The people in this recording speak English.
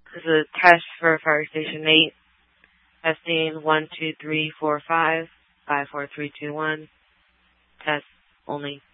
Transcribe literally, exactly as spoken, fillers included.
This is a test for Fire Station eight. Testing one, two, three, four, five, five, four, three, two, one. Test only.